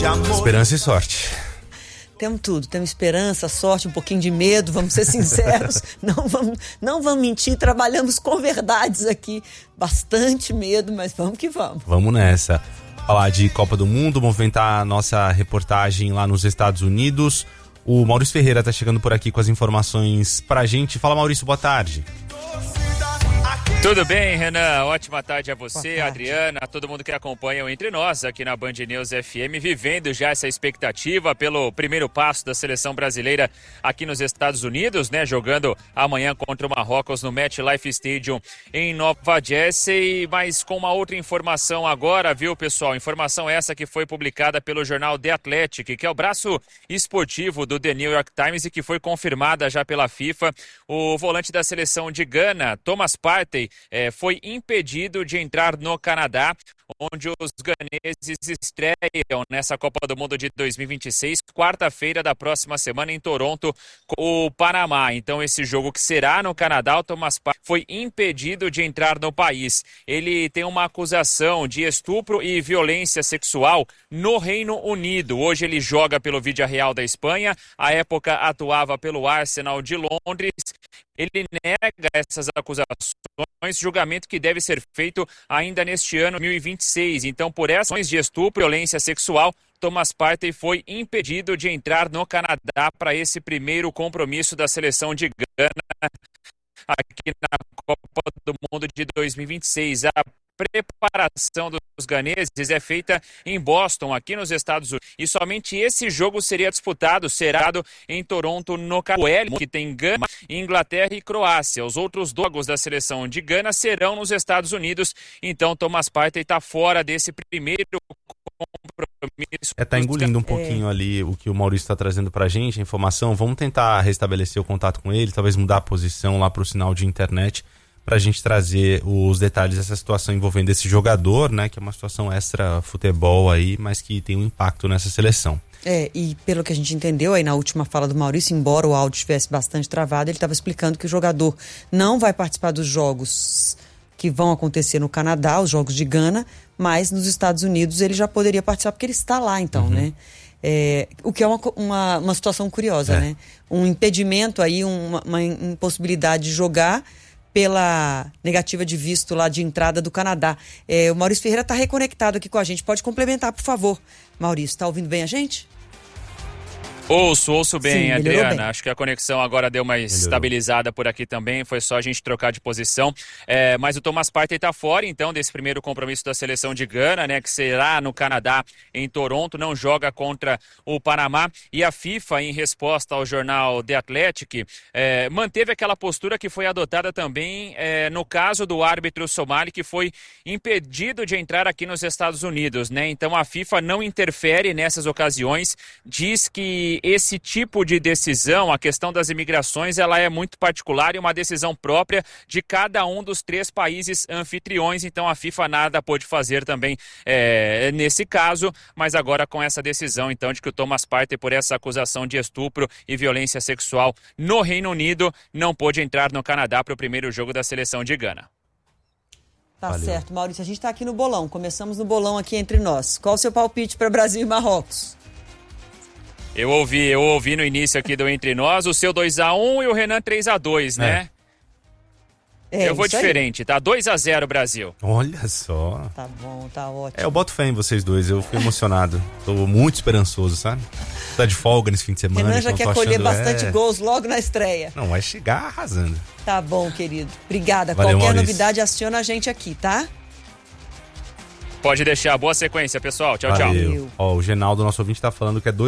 Esperança e sorte. Temos tudo, temos esperança, sorte, um pouquinho de medo, vamos ser sinceros, não vamos mentir, trabalhamos com verdades aqui, bastante medo, mas vamos que vamos. Vamos nessa. Falar de Copa do Mundo, movimentar a nossa reportagem lá nos Estados Unidos. O Maurício Ferreira está chegando por aqui com as informações pra gente. Fala, Maurício, boa tarde. Tudo bem, Renan? Ótima tarde a você, Adriana, a todo mundo que acompanha o Entre Nós aqui na Band News FM, vivendo já essa expectativa pelo primeiro passo da seleção brasileira aqui nos Estados Unidos, né? Jogando amanhã contra o Marrocos no MetLife Stadium em Nova Jersey, mas com uma outra informação agora, viu, pessoal? Informação essa que foi publicada pelo jornal The Athletic, que é o braço esportivo do The New York Times e que foi confirmada já pela FIFA. O volante da seleção de Gana, Thomas Partey, foi impedido de entrar no Canadá, onde os ganeses estreiam nessa Copa do Mundo de 2026, quarta-feira da próxima semana em Toronto, com o Panamá. Então esse jogo que será no Canadá, o Thomas Partey foi impedido de entrar no país. Ele tem uma acusação de estupro e violência sexual no Reino Unido. Hoje ele joga pelo Villarreal da Espanha, à época atuava pelo Arsenal de Londres. Ele nega essas acusações, julgamento que deve ser feito ainda neste ano 2026. Então, por essas de estupro e violência sexual, Thomas Partey foi impedido de entrar no Canadá para esse primeiro compromisso da seleção de Gana aqui na Copa do Mundo de 2026. A preparação dos ganeses é feita em Boston, aqui nos Estados Unidos, e somente esse jogo será disputado em Toronto, no Canadá, que tem Gana, Inglaterra e Croácia. Os outros jogos da seleção de Gana serão nos Estados Unidos, então Thomas Partey está fora desse primeiro compromisso. Tá engolindo um pouquinho ali o que o Maurício está trazendo pra gente, a informação. Vamos tentar restabelecer o contato com ele, talvez mudar a posição lá pro sinal de internet, pra gente trazer os detalhes dessa situação envolvendo esse jogador, né, que é uma situação extra futebol aí, mas que tem um impacto nessa seleção. E pelo que a gente entendeu aí na última fala do Maurício, embora o áudio estivesse bastante travado, ele estava explicando que o jogador não vai participar dos jogos que vão acontecer no Canadá, os jogos de Gana, mas nos Estados Unidos ele já poderia participar porque ele está lá, então, né? O que é uma situação curiosa, né? Um impedimento aí, uma impossibilidade de jogar pela negativa de visto lá de entrada do Canadá. O Maurício Ferreira está reconectado aqui com a gente. Pode complementar, por favor. Maurício, está ouvindo bem a gente? Ouço bem, Sim, Adriana. bem. Acho que a conexão agora deu uma estabilizada por aqui também. Foi só a gente trocar de posição. Mas o Thomas Partey está fora, então, desse primeiro compromisso da seleção de Gana, né? Que será no Canadá, em Toronto. Não joga contra o Panamá. E a FIFA, em resposta ao jornal The Athletic, manteve aquela postura que foi adotada também no caso do árbitro somali, que foi impedido de entrar aqui nos Estados Unidos, né? Então a FIFA não interfere nessas ocasiões. Diz que esse tipo de decisão, a questão das imigrações, ela é muito particular e uma decisão própria de cada um dos 3 países anfitriões, então a FIFA nada pôde fazer também nesse caso, mas agora com essa decisão, então, de que o Thomas Partey, por essa acusação de estupro e violência sexual no Reino Unido, não pôde entrar no Canadá para o primeiro jogo da seleção de Gana. Tá Valeu. certo, Maurício, a gente está aqui no bolão, começamos no bolão aqui entre nós. Qual o seu palpite para Brasil e Marrocos? Eu ouvi no início aqui do Entre Nós o seu 2-1 e o Renan 3-2, né? Eu vou diferente, tá? 2-0 Brasil. Olha só. Tá bom, tá ótimo. Eu boto fé em vocês dois, eu fui emocionado. Tô muito esperançoso, sabe? Tá de folga nesse fim de semana. Renan já então quer colher bastante gols logo na estreia. Não, vai chegar arrasando. Tá bom, querido. Obrigada. Valeu, Qualquer Maurício. novidade, aciona a gente aqui, tá? Pode deixar. Boa sequência, pessoal. Tchau, Valeu. tchau. Ó, o Genaldo, nosso ouvinte, tá falando que é